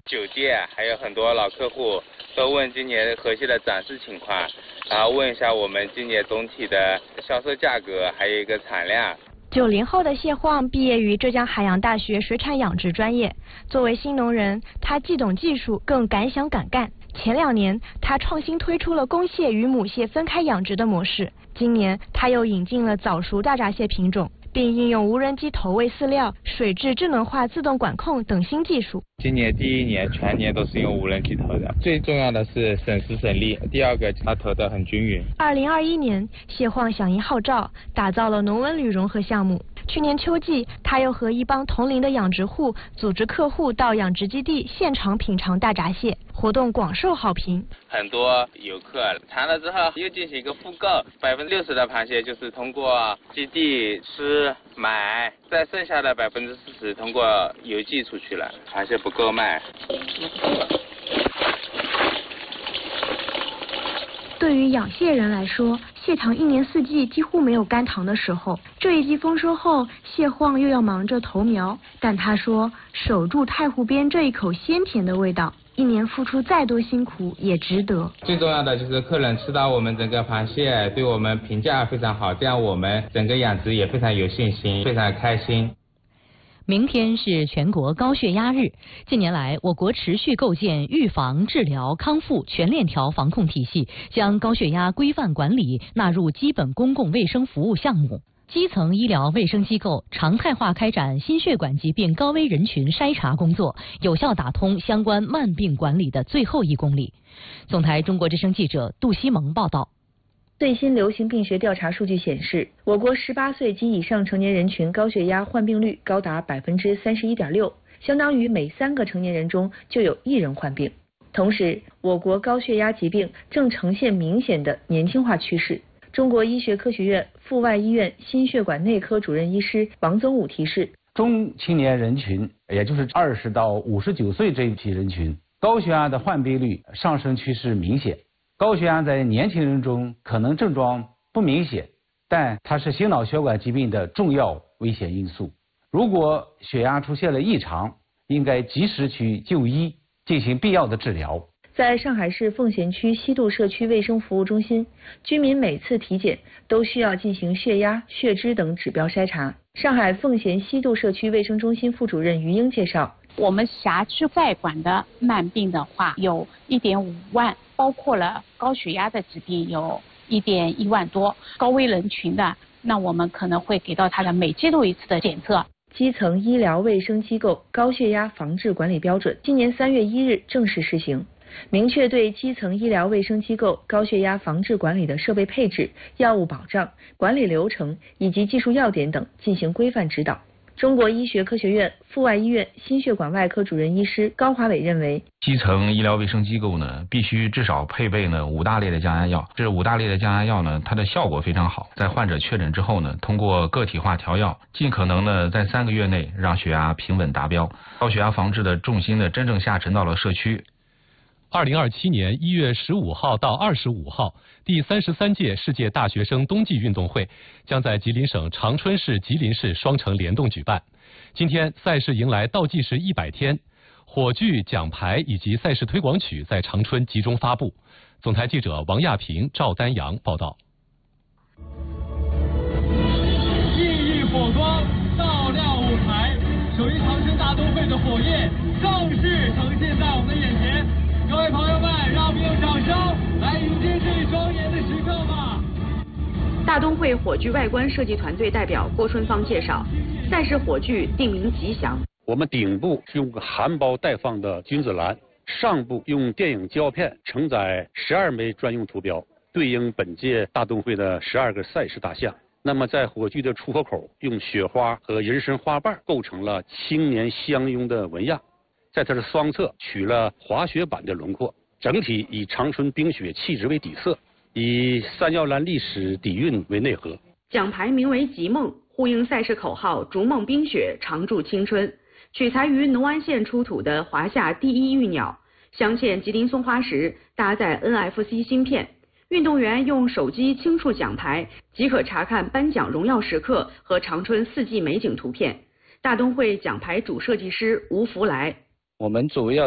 酒店还有很多老客户都问今年河蟹的展示情况，然后问一下我们今年总体的销售价格，还有一个产量。 90后的谢晃毕业于浙江海洋大学水产养殖专业。作为新农人，他既懂技术，更敢想敢干。前2年，他创新推出了公蟹与母蟹分开养殖的模式。今年，他又引进了早熟大闸蟹品种，并应用无人机投喂饲料、水质智能化自动管控等新技术。 今年第1年全年都是用无人机投的，最重要的是省时省力，第2个它投得很均匀。 2021年，谢晃响应号召，打造了农文旅融合项目。去年秋季，他又和一帮同龄的养殖户组织客户到养殖基地现场品尝大闸蟹，活动广受好评。 很多游客尝了之后又进行一个复购，60%的螃蟹就是通过基地吃买，再剩下的40%通过邮寄出去了，螃蟹不够卖。 对于养蟹人来说，蟹塘1年4季几乎没有干塘的时候。这一季丰收后，谢晃又要忙着投苗，但他说，守住太湖边这一口鲜甜的味道，1年付出再多辛苦也值得。 最重要的就是客人吃到我们整个螃蟹，对我们评价非常好，这样我们整个养殖也非常有信心，非常开心。 明天是全国高血压日。近年来，我国持续构建预防、治疗、康复全链条防控体系，将高血压规范管理纳入基本公共卫生服务项目。基层医疗卫生机构常态化开展心血管疾病高危人群筛查工作，有效打通相关慢病管理的最后1公里。总台中国之声记者杜西蒙报道。 最新流行病学调查数据显示，我国18岁及以上成年人群高血压患病率高达31.6%，相当于每3个成年人中就有1人患病。同时，我国高血压疾病正呈现明显的年轻化趋势。中国医学科学院阜外医院心血管内科主任医师王宗武提示， 中青年人群，也就是20到59岁这一批人群，高血压的患病率上升趋势明显。高血压在年轻人中可能症状不明显，但它是心脑血管疾病的重要危险因素。如果血压出现了异常，应该及时去就医，进行必要的治疗。 在上海市奉贤区西渡社区卫生服务中心，居民每次体检都需要进行血压、血脂等指标筛查。上海奉贤西渡社区卫生中心副主任于英介绍， 我们辖区在管的慢病的话有1.5万，包括了高血压的疾病有1.1万多，高危人群的，那我们可能会给到他的每季度1次的检测。 基层医疗卫生机构高血压防治管理标准今年3月1日正式施行，明确对基层医疗卫生机构高血压防治管理的设备配置、药物保障、管理流程以及技术要点等进行规范指导。中国医学科学院阜外医院心血管外科主任医师高华伟认为， 基层医疗卫生机构呢，必须至少配备呢5大类的降压药。这5大类的降压药呢，它的效果非常好。在患者确诊之后呢，通过个体化调药，尽可能呢在3个月内让血压平稳达标。高血压防治的重心呢，真正下沉到了社区。 2027年1月15号到25号，第33届世界大学生冬季运动会将在吉林省长春市、吉林市双城联动举办。今天赛事迎来倒计时100天，火炬、奖牌以及赛事推广曲在长春集中发布。总台记者王亚平、赵丹阳报道。 熠熠火光照亮舞台，属于长春大冬会的火焰正式呈现在我们的眼前。各位朋友们，让我们用掌声来迎接这庄严的时刻吧。 大冬会火炬外观设计团队代表郭春芳介绍，赛事火炬定名吉祥。 我们顶部是用含苞待放的君子兰，上部用电影胶片承载12枚专用图标，对应本届大冬会的12个赛事大项。那么在火炬的出火口，用雪花和人参花瓣构成了青年相拥的纹样。在它的双侧取了滑雪板的轮廓，整体以长春冰雪气质为底色，以三耀兰历史底蕴为内核。 奖牌名为吉梦，呼应赛事口号逐梦冰雪，常驻青春。取材于农安县出土的华夏第一玉鸟，镶嵌吉林松花石，搭载 NFC 芯片。运动员用手机轻触奖牌，即可查看颁奖荣耀时刻和长春4季美景图片。大冬会奖牌主设计师吴福来。 我们主要